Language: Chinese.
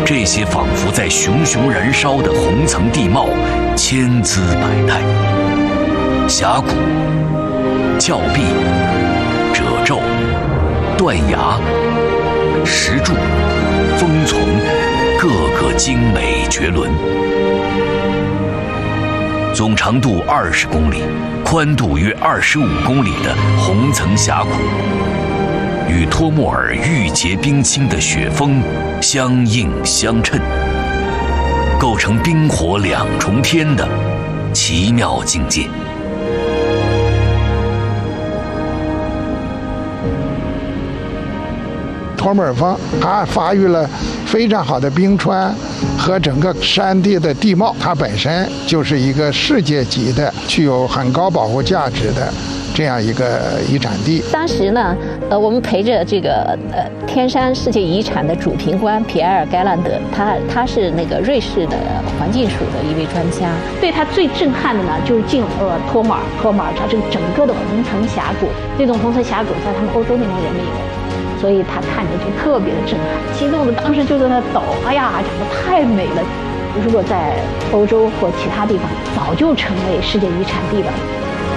这些仿佛在熊熊燃烧的红层地貌，千姿百态。峡谷、峭壁、褶皱、断崖、石柱、峰丛，个个精美绝伦。总长度20公里，宽度约25公里的红层峡谷，与托木尔玉洁冰清的雪峰相映相衬，构成冰火两重天的奇妙境界。 托木尔峰它发育了非常好的冰川和整个山地的地貌，它本身就是一个世界级的、具有很高保护价值的这样一个遗产地。 当时呢，我们陪着这个天山世界遗产的主评官皮埃尔·盖兰德，他是那个瑞士的环境署的一位专家。对他最震撼的呢，就是进托木尔它这个整个的红层峡谷，这种红层峡谷在他们欧洲那边也没有。所以他看着就特别的震撼，激动的当时就在那抖，哎呀，长得太美了！如果在欧洲或其他地方，早就成为世界遗产地了。